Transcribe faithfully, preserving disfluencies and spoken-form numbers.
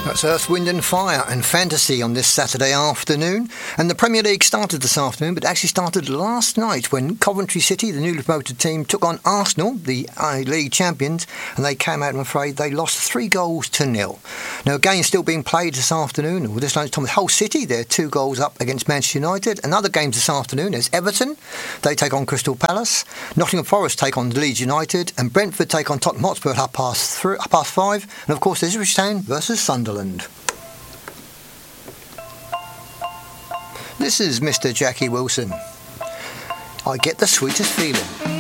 That's Earth, Wind and Fire and Fantasy on this Saturday afternoon. And the Premier League started this afternoon, but actually started last night when Coventry City, the newly promoted team, took on Arsenal, the uh, league champions, and they came out, I'm afraid, they lost three goals to nil. Now, a game still being played this afternoon, or this lunchtime with Hull City. They're two goals up against Manchester United. Another game this afternoon is Everton. They take on Crystal Palace. Nottingham Forest take on Leeds United. And Brentford take on Tottenham Hotspur at half past, three, half past five. And, of course, there's Ipswich Town versus Sunderland. This is Mister Jackie Wilson. I get the sweetest feeling.